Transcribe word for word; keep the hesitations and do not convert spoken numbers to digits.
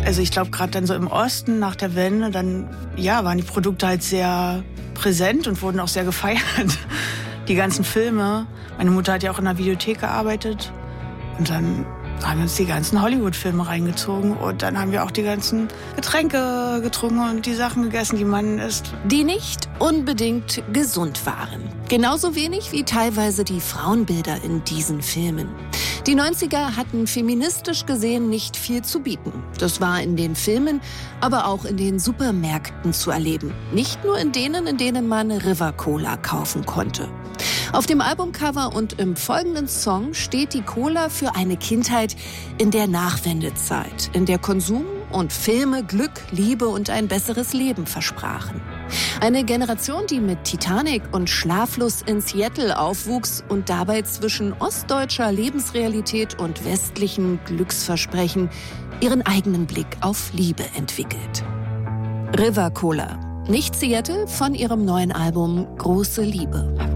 Also ich glaube, gerade dann so im Osten nach der Wende, dann ja, waren die Produkte halt sehr präsent und wurden auch sehr gefeiert. Die ganzen Filme. Meine Mutter hat ja auch in der Videothek gearbeitet. Und dann haben wir uns die ganzen Hollywood-Filme reingezogen. Und dann haben wir auch die ganzen Getränke getrunken und die Sachen gegessen, die man isst. Die nicht unbedingt gesund waren. Genauso wenig wie teilweise die Frauenbilder in diesen Filmen. Die neunziger hatten feministisch gesehen nicht viel zu bieten. Das war in den Filmen, aber auch in den Supermärkten zu erleben. Nicht nur in denen, in denen man River Cola kaufen konnte. Auf dem Albumcover und im folgenden Song steht die Cola für eine Kindheit in der Nachwendezeit, in der Konsum und Filme Glück, Liebe und ein besseres Leben versprachen. Eine Generation, die mit Titanic und Schlaflos in Seattle aufwuchs und dabei zwischen ostdeutscher Lebensrealität und westlichen Glücksversprechen ihren eigenen Blick auf Liebe entwickelt. River Cola, nicht Seattle, von ihrem neuen Album Große Liebe.